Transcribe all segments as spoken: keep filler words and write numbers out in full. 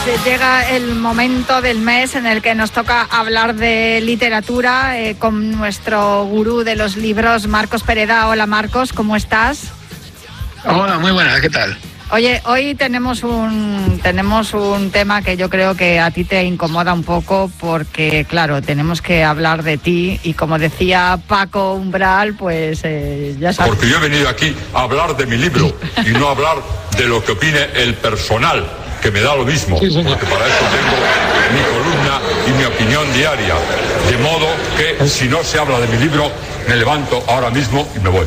llega el momento del mes en el que nos toca hablar de literatura eh, con nuestro gurú de los libros, Marcos Pereda. Hola Marcos, ¿cómo estás? Hola, muy buenas, ¿qué tal? Oye, hoy tenemos un tenemos un tema que yo creo que a ti te incomoda un poco porque, claro, tenemos que hablar de ti y como decía Paco Umbral, pues eh, ya sabes. Porque yo he venido aquí a hablar de mi libro y no a hablar de lo que opine el personal, que me da lo mismo, sí, porque para eso tengo mi columna y mi opinión diaria. De modo que si no se habla de mi libro, me levanto ahora mismo y me voy.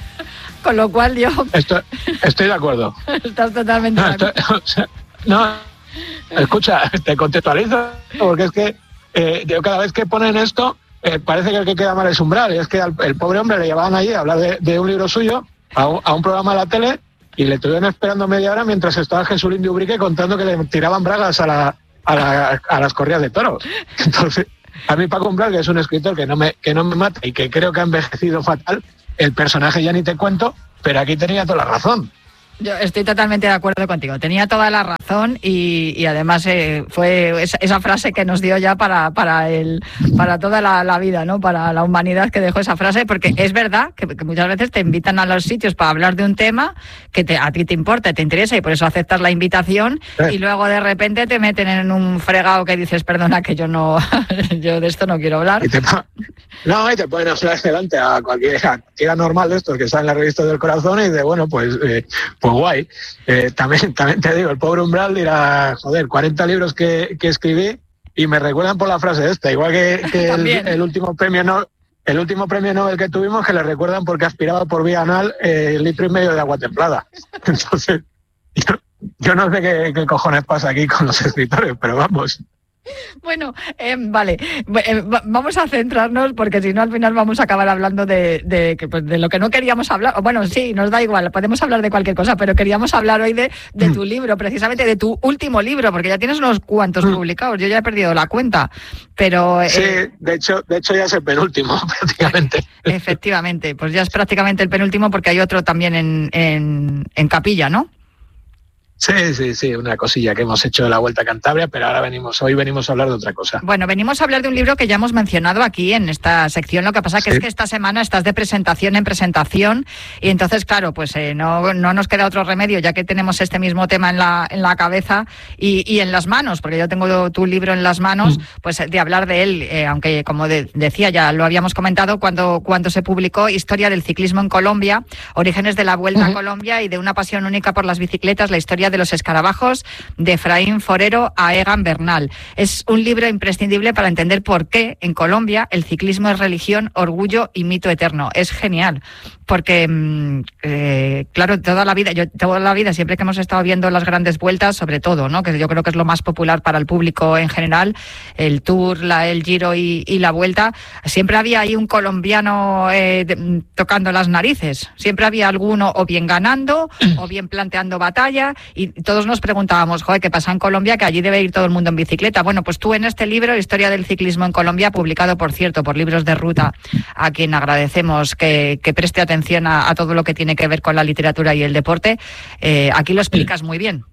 Con lo cual yo... Estoy, estoy de acuerdo. Estás totalmente no, de acuerdo. Estoy, o sea, no, escucha, te contextualizo, porque es que eh, yo cada vez que ponen esto, eh, parece que el que queda mal es Umbral. Y es que al, el pobre hombre le llevaban allí a hablar de, de un libro suyo a un, a un programa de la tele y le estuvieron esperando media hora mientras estaba Jesulín de Ubrique contando que le tiraban bragas a, la, a, la, a las corridas de toros. Entonces, a mí Paco Umbral, que es un escritor que no me, que no me mata y que creo que ha envejecido fatal, el personaje ya ni te cuento, pero aquí tenía toda la razón. Yo estoy totalmente de acuerdo contigo. Tenía toda la razón y, y además eh, fue esa, esa frase que nos dio ya para para el para toda la, la vida, ¿no? Para la humanidad que dejó esa frase, porque es verdad que, que muchas veces te invitan a los sitios para hablar de un tema que te, a ti te importa, te interesa y por eso aceptas la invitación ¿Eh? Y luego de repente te meten en un fregado que dices, perdona, que yo no yo de esto no quiero hablar. Y te, no, y te ponen a hablar delante a cualquiera que era normal de estos que está en la revista del corazón y de bueno, pues eh, pues guay. Eh, también, también te digo, el pobre Umbral dirá, joder, cuarenta libros que, que escribí y me recuerdan por la frase esta, igual que, que el, el último premio no, el último premio Nobel que tuvimos, que le recuerdan porque aspiraba por vía anal eh, el litro y medio de agua templada. Entonces, yo, yo no sé qué, qué cojones pasa aquí con los escritores, pero vamos. Bueno, eh, vale, eh, vamos a centrarnos porque si no al final vamos a acabar hablando de, de, pues, de lo que no queríamos hablar. Bueno, sí, nos da igual, podemos hablar de cualquier cosa, pero queríamos hablar hoy de, de tu libro, precisamente de tu último libro, porque ya tienes unos cuantos publicados, yo ya he perdido la cuenta, pero... Eh, sí, de hecho, de hecho ya es el penúltimo, prácticamente. Efectivamente, pues ya es prácticamente el penúltimo porque hay otro también en, en, en Capilla, ¿no? Sí, sí, sí, una cosilla que hemos hecho de la Vuelta a Cantabria, pero ahora venimos, hoy venimos a hablar de otra cosa. Bueno, venimos a hablar de un libro que ya hemos mencionado aquí en esta sección, lo que pasa sí. que es que esta semana estás de presentación en presentación y entonces, claro, pues eh, no, no nos queda otro remedio, ya que tenemos este mismo tema en la, en la cabeza y, y en las manos, porque yo tengo tu libro en las manos, mm. pues de hablar de él, eh, aunque como de, decía, ya lo habíamos comentado cuando, cuando se publicó Historia del ciclismo en Colombia, Orígenes de la Vuelta mm. a Colombia y de una pasión única por las bicicletas, la historia de los escarabajos, de Efraín Forero a Egan Bernal. Es un libro imprescindible para entender por qué en Colombia el ciclismo es religión, orgullo y mito eterno. Es genial, porque eh, claro, toda la vida, yo toda la vida, siempre que hemos estado viendo las grandes vueltas, sobre todo, ¿no? Que yo creo que es lo más popular para el público en general, el Tour, la, el Giro y, y la Vuelta, siempre había ahí un colombiano eh, de, tocando las narices. Siempre había alguno o bien ganando o bien planteando batalla y todos nos preguntábamos, joder, ¿qué pasa en Colombia? Que allí debe ir todo el mundo en bicicleta. Bueno, pues tú en este libro, Historia del ciclismo en Colombia, publicado, por cierto, por Libros de Ruta, a quien agradecemos que, que preste atención a, a todo lo que tiene que ver con la literatura y el deporte, eh, aquí lo explicas muy bien.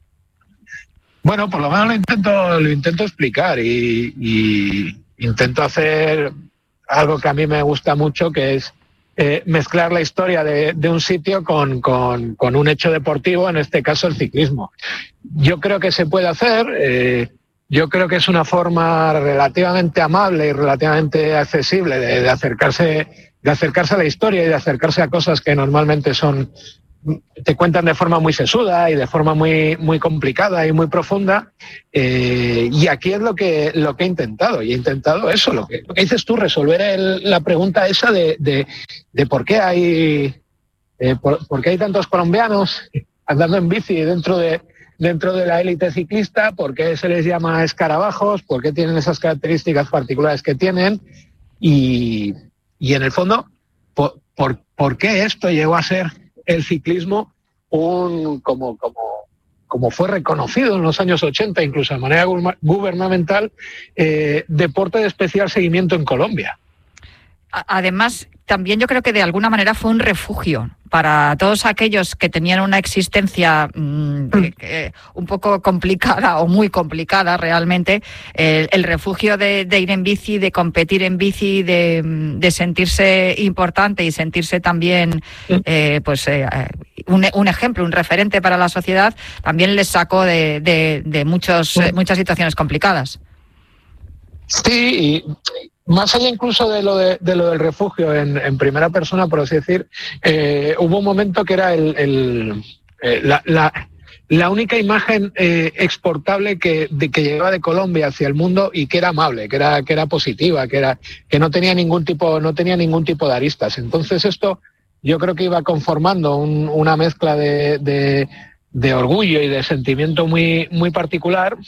Bueno, por lo menos lo intento, lo intento explicar y, y intento hacer algo que a mí me gusta mucho, que es Eh, mezclar la historia de, de un sitio con, con, con un hecho deportivo, en este caso el ciclismo. Yo creo que se puede hacer, eh, yo creo que es una forma relativamente amable y relativamente accesible de, de acercarse, de acercarse a la historia y de acercarse a cosas que normalmente son, te cuentan de forma muy sesuda y de forma muy, muy complicada y muy profunda, eh, y aquí es lo que, lo que he intentado, y he intentado eso, lo que, lo que dices tú, resolver el, la pregunta esa de, de, de por qué hay, eh, por, por qué hay tantos colombianos andando en bici dentro de, dentro de la élite ciclista, por qué se les llama escarabajos, por qué tienen esas características particulares que tienen, y, y en el fondo, por, por, por qué esto llegó a ser el ciclismo un como como como fue reconocido en los años ochenta, incluso de manera gubernamental, eh, deporte de especial seguimiento en Colombia. Además, también yo creo que de alguna manera fue un refugio para todos aquellos que tenían una existencia mmm, eh, un poco complicada o muy complicada realmente, eh, el refugio de, de ir en bici, de competir en bici, de, de sentirse importante y sentirse también eh, pues eh, un, un ejemplo, un referente para la sociedad, también les sacó de, de, de muchos, eh, muchas situaciones complicadas. Sí, y más allá incluso de lo de, de lo del refugio en, en primera persona, por así decir, eh, hubo un momento que era el, el eh, la, la, la única imagen eh, exportable que, de, que llegaba de Colombia hacia el mundo y que era amable, que era, que era positiva, que era, que no tenía ningún tipo, no tenía ningún tipo de aristas. Entonces esto yo creo que iba conformando un, una mezcla de, de, de orgullo y de sentimiento muy, muy particular,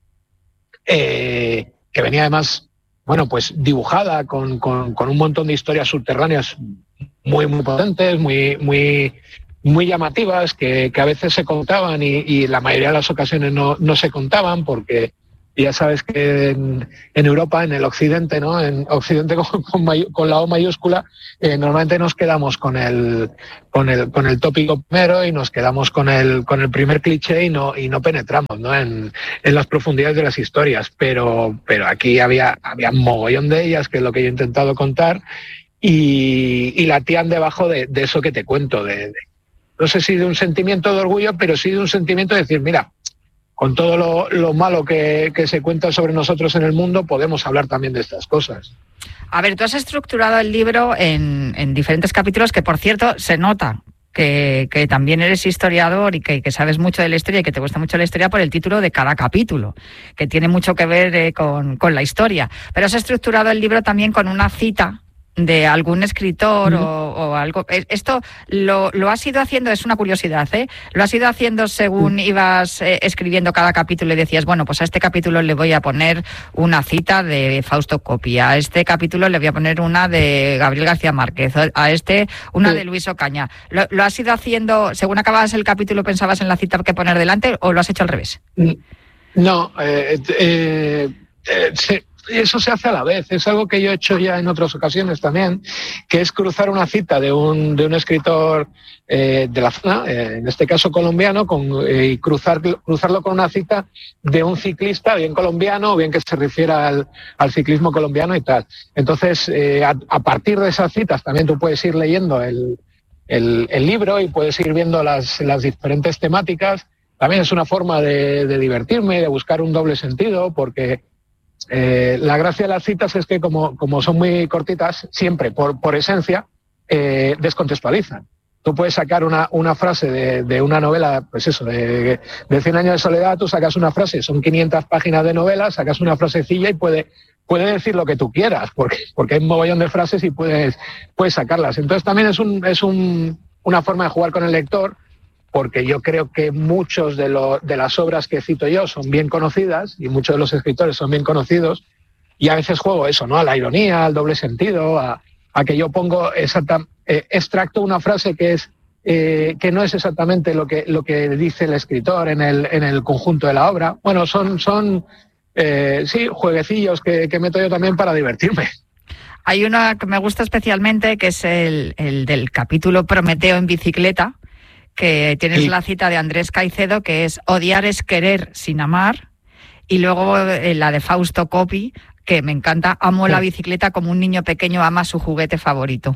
eh, que venía además, bueno, pues dibujada con, con, con un montón de historias subterráneas muy, muy potentes, muy, muy, muy llamativas, que, que a veces se contaban y, y la mayoría de las ocasiones no, no se contaban, porque ya sabes que en, en Europa, en el Occidente, ¿no? En Occidente con, con, may, con la O mayúscula, eh, normalmente nos quedamos con el, con el, con el tópico primero y nos quedamos con el, con el primer cliché y no, y no penetramos, ¿no? En, en las profundidades de las historias. Pero, pero aquí había, había un mogollón de ellas, que es lo que yo he intentado contar, y, y latían debajo de, de eso que te cuento, de, de, no sé si de un sentimiento de orgullo, pero sí de un sentimiento de decir, mira, con todo lo, lo malo que, que se cuenta sobre nosotros en el mundo, podemos hablar también de estas cosas. A ver, tú has estructurado el libro en, en diferentes capítulos que, por cierto, se nota que, que también eres historiador y que, que sabes mucho de la historia y que te gusta mucho la historia por el título de cada capítulo, que tiene mucho que ver eh, con, con la historia. Pero has estructurado el libro también con una cita de algún escritor, uh-huh, o, o algo. Esto lo, lo has ido haciendo, es una curiosidad, ¿eh? Lo has ido haciendo según uh-huh. ibas eh, escribiendo cada capítulo y decías, bueno, pues a este capítulo le voy a poner una cita de Fausto Coppi, a este capítulo le voy a poner una de Gabriel García Márquez, a este una uh-huh. de Luis Ocaña. ¿Lo, lo has ido haciendo, según acababas el capítulo pensabas en la cita que poner delante, o lo has hecho al revés? No, eh, eh, eh, sí. Eso se hace a la vez, es algo que yo he hecho ya en otras ocasiones también, que es cruzar una cita de un, de un escritor eh, de la zona, eh, en este caso colombiano, con, eh, y cruzar, cruzarlo con una cita de un ciclista, bien colombiano, o bien que se refiera al, al ciclismo colombiano y tal. Entonces, eh, a, a partir de esas citas también tú puedes ir leyendo el, el, el libro y puedes ir viendo las, las diferentes temáticas. También es una forma de, de divertirme, de buscar un doble sentido, porque Eh, la gracia de las citas es que como, como son muy cortitas, siempre, por, por esencia, eh, descontextualizan. Tú puedes sacar una, una frase de, de una novela, pues eso, de, de Cien años de soledad, tú sacas una frase, son quinientas páginas de novela, sacas una frasecilla y puede, puede decir lo que tú quieras, porque, porque hay un mogollón de frases y puedes, puedes sacarlas. Entonces también es, un, es un, una forma de jugar con el lector, porque yo creo que muchos de, lo, de las obras que cito yo son bien conocidas y muchos de los escritores son bien conocidos, y a veces juego eso, ¿no? A la ironía, al doble sentido, a, a que yo pongo exacta, eh, extracto una frase que es eh, que no es exactamente lo que lo que dice el escritor en el en el conjunto de la obra. Bueno, son son eh, sí jueguecillos que, que meto yo también para divertirme. Hay una que me gusta especialmente, que es el, el del capítulo Prometeo en bicicleta, que tienes sí. la cita de Andrés Caicedo, que es odiar es querer sin amar, y luego eh, la de Fausto Coppi, que me encanta, amo sí. la bicicleta como un niño pequeño ama su juguete favorito.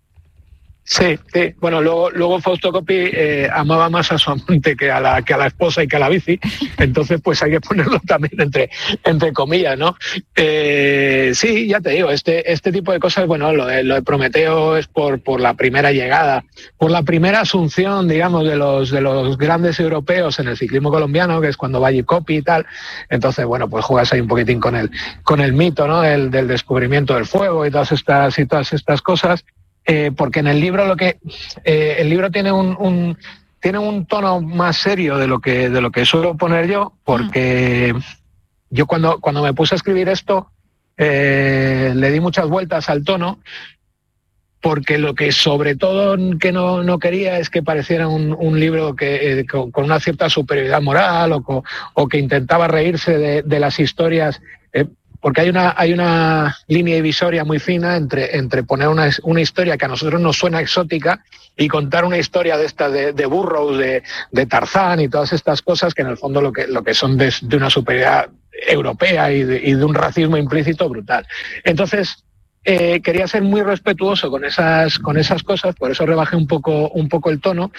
Sí, sí. Bueno, luego, luego Fausto Coppi eh, amaba más a su amante que a la que a la esposa y que a la bici, entonces pues hay que ponerlo también entre entre comillas, ¿no? Eh, sí, ya te digo, este este tipo de cosas, bueno, lo de, lo de Prometeo es por por la primera llegada, por la primera asunción, digamos, de los de los grandes europeos en el ciclismo colombiano, que es cuando va allí Coppi y tal. Entonces, bueno, pues juegas ahí un poquitín con el con el mito, ¿no? El, del descubrimiento del fuego y todas estas y todas estas cosas. Eh, porque en el libro lo que eh, el libro tiene un, un tiene un tono más serio de lo que de lo que suelo poner yo, porque mm. yo cuando cuando me puse a escribir esto eh, le di muchas vueltas al tono, porque lo que sobre todo que no, no quería es que pareciera un, un libro que eh, con, con una cierta superioridad moral o, con, o que intentaba reírse de, de las historias. Eh, porque hay una, hay una línea divisoria muy fina entre, entre poner una, una historia que a nosotros nos suena exótica y contar una historia de esta de, de Burroughs, de, de Tarzán y todas estas cosas que en el fondo lo que, lo que son de, de una superioridad europea y de, y de un racismo implícito brutal. Entonces, eh, quería ser muy respetuoso con esas, con esas cosas, por eso rebajé un poco, un poco el tono.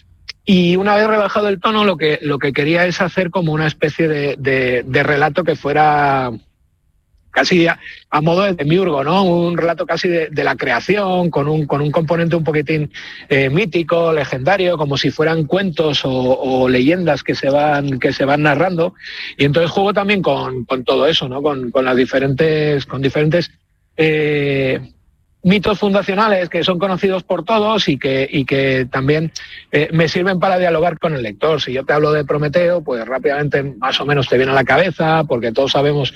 Y una vez rebajado el tono, lo que, lo que quería es hacer como una especie de, de, de relato que fuera casi a, a modo de demiurgo, ¿no? Un relato casi de, de la creación, con un, con un componente un poquitín eh, mítico, legendario, como si fueran cuentos o, o leyendas que se van, que se van narrando. Y entonces juego también con, con todo eso, ¿no? Con, con las diferentes, con diferentes eh, mitos fundacionales que son conocidos por todos y que, y que también eh, me sirven para dialogar con el lector. Si yo te hablo de Prometeo, pues rápidamente más o menos te viene a la cabeza, porque todos sabemos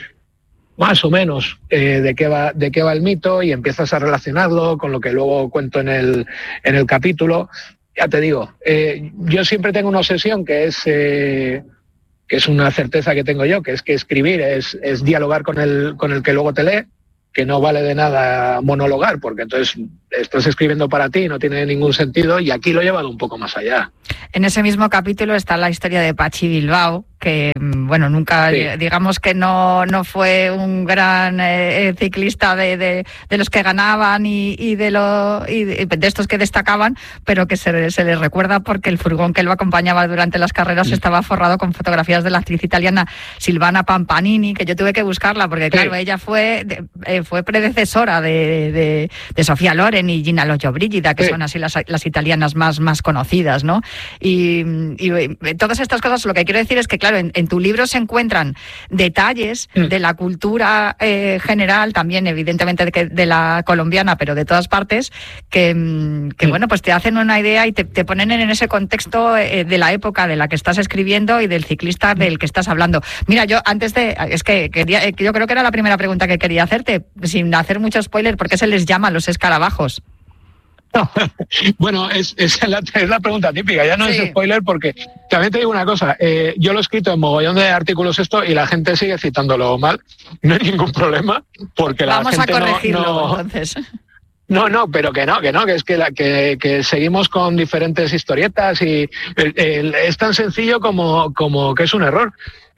más o menos eh, de qué va de qué va el mito y empiezas a relacionarlo con lo que luego cuento en el, en el capítulo. Ya te digo, eh, yo siempre tengo una obsesión que es... Eh, que es una certeza que tengo yo, que es que escribir es, es dialogar con el, con el que luego te lee, que no vale de nada monologar, porque entonces estás escribiendo para ti, no tiene ningún sentido, y aquí lo he llevado un poco más allá. En ese mismo capítulo está la historia de Pachi Bilbao, que, bueno, nunca, sí. digamos que no, no fue un gran eh, ciclista de, de, de los que ganaban y, y, de lo, y de, de estos que destacaban, pero que se, se les recuerda porque el furgón que lo acompañaba durante las carreras sí. estaba forrado con fotografías de la actriz italiana Silvana Pampanini, que yo tuve que buscarla, porque claro, sí. ella fue, eh, fue predecesora de, de, de Sofía Loren y Gina Lollobrigida, que sí. son así las, las italianas más, más conocidas, ¿no? Y, y todas estas cosas, lo que quiero decir es que, claro, en, en tu libro se encuentran detalles mm. de la cultura eh, general, también evidentemente de, de la colombiana, pero de todas partes, que, que mm. bueno, pues te hacen una idea y te, te ponen en ese contexto eh, de la época de la que estás escribiendo y del ciclista mm. del que estás hablando. Mira, yo antes de... Es que quería, yo creo que era la primera pregunta que quería hacerte, sin hacer mucho spoiler, ¿por qué se les llama los escarabajos? No, bueno, es, es, la, es la pregunta típica, ya no sí. es spoiler porque también te digo una cosa, eh, yo lo he escrito en mogollón de artículos esto y la gente sigue citándolo mal, no hay ningún problema porque la Vamos gente a corregirlo, no, no, entonces. No, no, pero que no, que no, que es que, la, que, que seguimos con diferentes historietas y el, el, es tan sencillo como, como que es un error.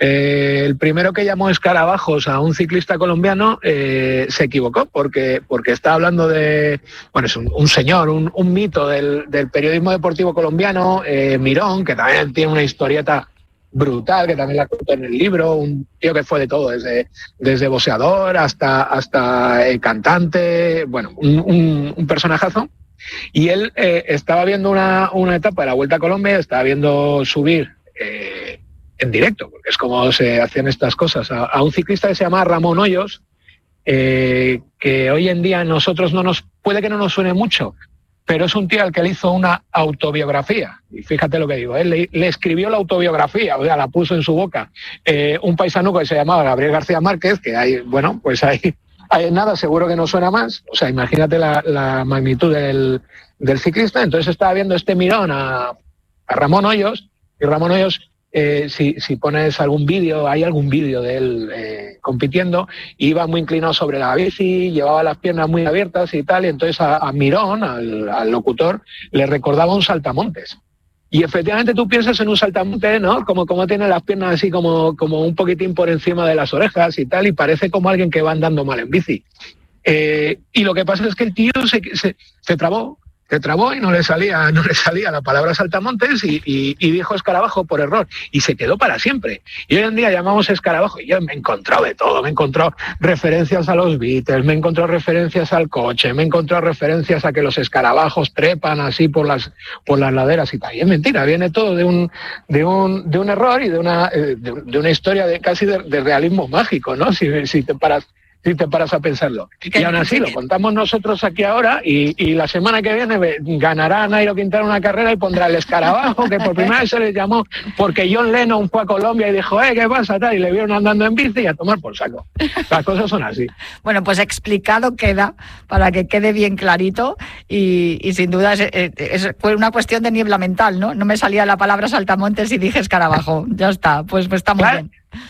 Eh, el primero que llamó escarabajos a un ciclista colombiano eh, se equivocó porque, porque está hablando de, bueno, es un, un señor, un, un mito del, del periodismo deportivo colombiano, eh, Mirón, que también tiene una historieta brutal, que también la cuento en el libro, un tío que fue de todo, desde, desde boxeador hasta, hasta eh, cantante, bueno, un, un, un personajazo. Y él eh, estaba viendo una, una etapa de la Vuelta a Colombia, estaba viendo subir eh, en directo, porque es como se hacían estas cosas, a, a un ciclista que se llama Ramón Hoyos, eh, que hoy en día nosotros no nos, puede que no nos suene mucho, pero es un tío al que le hizo una autobiografía. Y fíjate lo que digo, él le, le escribió la autobiografía, o sea, la puso en su boca. Eh, un paisano que se llamaba Gabriel García Márquez, que hay, bueno, pues hay, hay nada, seguro que no suena más. O sea, imagínate la, la magnitud del, del ciclista. Entonces estaba viendo este mirón a, a Ramón Hoyos, y Ramón Hoyos, Eh, si, si pones algún vídeo, hay algún vídeo de él eh, compitiendo, iba muy inclinado sobre la bici, llevaba las piernas muy abiertas y tal, y entonces a, a Mirón, al, al locutor, le recordaba un saltamontes. Y efectivamente tú piensas en un saltamontes, ¿no? Como, como tiene las piernas así como, como un poquitín por encima de las orejas y tal, y parece como alguien que va andando mal en bici. Eh, y lo que pasa es que el tío se, se, se trabó, se trabó y no le salía, no le salía la palabra saltamontes y, y, y dijo escarabajo por error y se quedó para siempre. Y hoy en día llamamos escarabajo y yo me he encontrado de todo, me he encontrado referencias a los Beatles, me he encontrado referencias al coche, me he encontrado referencias a que los escarabajos trepan así por las por las laderas y tal. Y es mentira, viene todo de un de un de un error y de una de, de una historia de casi de, de realismo mágico, ¿no? Si, si te paras si te paras a pensarlo. Y aún así lo contamos nosotros aquí ahora y, y la semana que viene ganará Nairo Quintana una carrera y pondrá el escarabajo, que por primera vez se les llamó porque John Lennon fue a Colombia y dijo, eh, ¿qué pasa? Tal, y le vieron andando en bici y a tomar por saco. Las cosas son así. Bueno, pues explicado queda, para que quede bien clarito y, y sin duda es, es, fue una cuestión de niebla mental, ¿no? No me salía la palabra saltamontes y dije escarabajo. Ya está, pues, pues está muy claro. bien.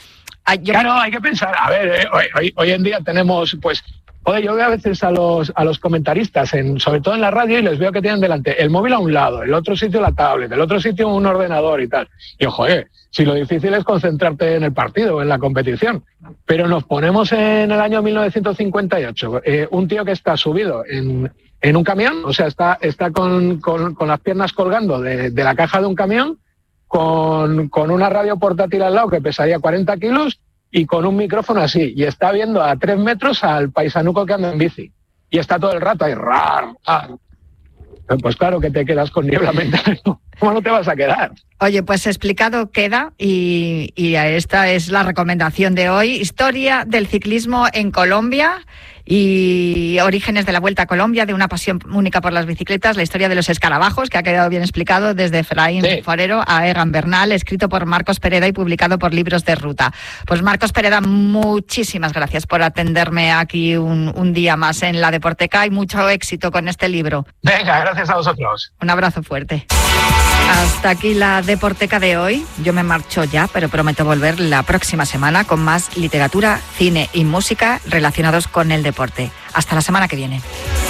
Ah, yo... Claro, hay que pensar, a ver, eh, hoy, hoy, hoy en día tenemos, pues, oye, yo veo a veces a los, a los comentaristas, en, sobre todo en la radio, y les veo que tienen delante el móvil a un lado, el otro sitio la tablet, el otro sitio un ordenador y tal. Y ojo, eh, si lo difícil es concentrarte en el partido, en la competición. Pero nos ponemos en el año mil novecientos cincuenta y ocho, eh, un tío que está subido en, en un camión, o sea, está, está con, con, con las piernas colgando de, de la caja de un camión, con, con una radio portátil al lado que pesaría cuarenta kilos, y con un micrófono así, y está viendo a tres metros al paisanuco que anda en bici. Y está todo el rato ahí, rar, rar. Pues claro que te quedas con niebla mental. ¿Cómo no te vas a quedar? Oye, pues explicado queda, y, y esta es la recomendación de hoy. Historia del ciclismo en Colombia y orígenes de la Vuelta a Colombia, de una pasión única por las bicicletas, la historia de los escarabajos, que ha quedado bien explicado desde Efraín sí. Forero a Egan Bernal, escrito por Marcos Pereda y publicado por Libros de Ruta. Pues Marcos Pereda, muchísimas gracias por atenderme aquí un, un día más en La Deporteca, y mucho éxito con este libro. Venga, gracias a vosotros. Un abrazo fuerte. Hasta aquí la Deporteca de hoy. Yo me marcho ya, pero prometo volver la próxima semana con más literatura, cine y música relacionados con el deporte. Hasta la semana que viene.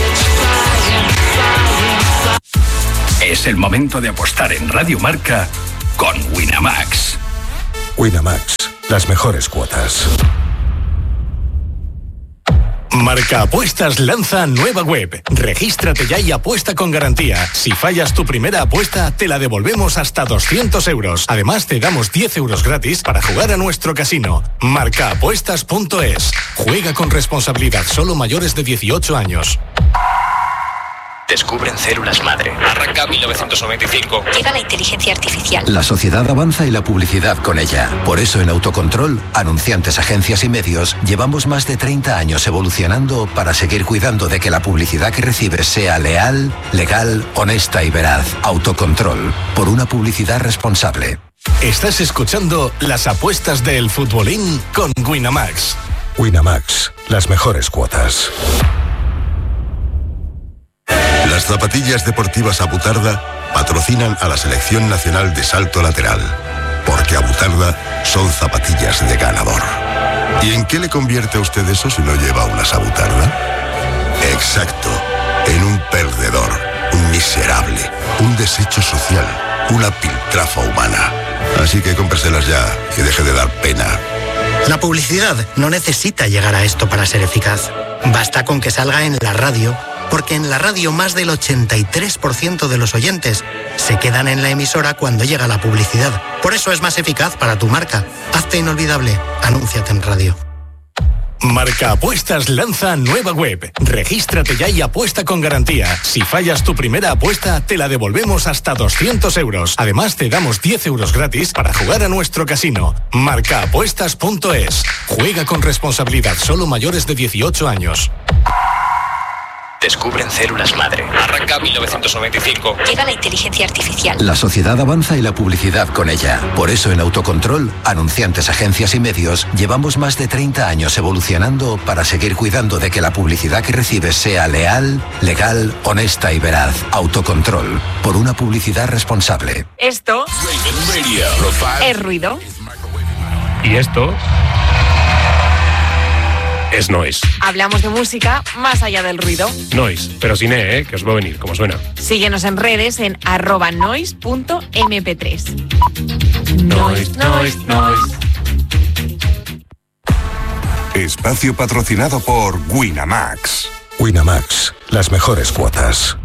Es el momento de apostar en Radio Marca con Winamax. Winamax, las mejores cuotas. Marca Apuestas lanza nueva web. Regístrate ya y apuesta con garantía. Si fallas tu primera apuesta, te la devolvemos hasta doscientos euros. Además, te damos diez euros gratis para jugar a nuestro casino. marca apuestas punto es. Juega con responsabilidad, solo mayores de dieciocho años. Descubren células madre. Arranca mil novecientos noventa y cinco. Llega la inteligencia artificial. La sociedad avanza y la publicidad con ella. Por eso en Autocontrol, anunciantes, agencias y medios, llevamos más de treinta años evolucionando para seguir cuidando de que la publicidad que recibes sea leal, legal, honesta y veraz. Autocontrol, por una publicidad responsable. Estás escuchando las apuestas del futbolín con Winamax. Winamax, las mejores cuotas. Las zapatillas deportivas Abutarda patrocinan a la Selección Nacional de Salto Lateral, porque Abutarda son zapatillas de ganador. ¿Y en qué le convierte a usted eso si no lleva unas Abutarda? Exacto, en un perdedor, un miserable, un desecho social, una piltrafa humana. Así que cómpreselas ya y deje de dar pena. La publicidad no necesita llegar a esto para ser eficaz. Basta con que salga en la radio, porque en la radio más del ochenta y tres por ciento de los oyentes se quedan en la emisora cuando llega la publicidad. Por eso es más eficaz para tu marca. Hazte inolvidable. Anúnciate en radio. Marca Apuestas lanza nueva web. Regístrate ya y apuesta con garantía. Si fallas tu primera apuesta, te la devolvemos hasta doscientos euros. Además, te damos diez euros gratis para jugar a nuestro casino. marca apuestas punto es. Juega con responsabilidad, solo mayores de dieciocho años. Descubren células madre. Arranca mil novecientos noventa y cinco. Llega la inteligencia artificial. La sociedad avanza y la publicidad con ella. Por eso en Autocontrol, anunciantes, agencias y medios, llevamos más de treinta años evolucionando para seguir cuidando de que la publicidad que recibes sea leal, legal, honesta y veraz. Autocontrol, por una publicidad responsable. Esto es ruido. Y esto es noise. Hablamos de música más allá del ruido. Noise, pero sin E, ¿eh? Que os va a venir, como suena. Síguenos en redes en arroba noise punto eme pe tres. Noise, noise, noise. Espacio patrocinado por Winamax. Winamax, las mejores cuotas.